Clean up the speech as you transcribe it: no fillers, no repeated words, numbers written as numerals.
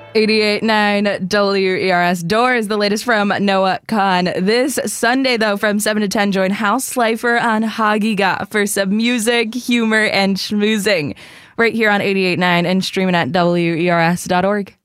88.9 WERS. Door is the latest from Noah Khan. This Sunday, though, from 7 to 10, join House Slifer on Hagiga for some music, humor, and schmoozing. Right here on 88.9 and streaming at WERS.org.